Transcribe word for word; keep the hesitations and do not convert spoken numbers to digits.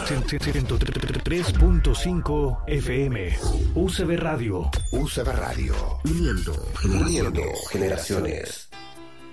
ciento tres punto cinco F M. U C B Radio. U C B Radio. Uniendo, uniendo generaciones.